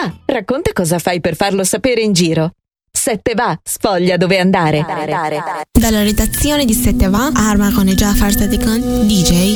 va, racconta cosa fai per farlo sapere in giro. 7 va, sfoglia dove andare. Dalla redazione di 7 va, Arma con Jafar Sadikan, DJ